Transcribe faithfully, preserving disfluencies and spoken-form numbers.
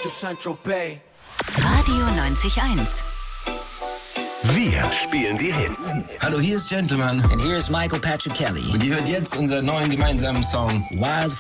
to Saint-Tropez. Radio neunzig Komma eins. Wir spielen die Hits. Hallo, hier ist Gentleman. And here's Michael Patrick Kelly. Und ihr hört jetzt unseren neuen gemeinsamen Song Wildfire.